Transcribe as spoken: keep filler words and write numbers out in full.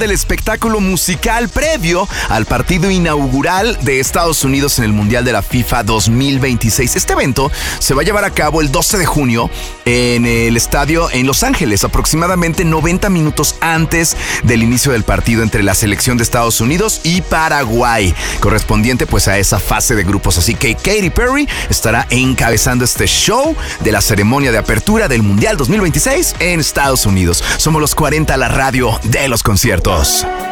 del espectáculo musical previo al partido inaugural de Estados Unidos en el Mundial de la FIFA dos mil veintiséis. Este evento se va a llevar a cabo el doce de junio en el estadio en Los Ángeles, aproximadamente noventa minutos antes del inicio del partido entre la selección de Estados Unidos y Paraguay, correspondiente pues a esa fase de grupos. Así que Katy Perry estará encabezando este show de la ceremonia de apertura del Mundial dos mil veintiséis en Estados Unidos. Somos los cuarenta, la radio de los conciertos.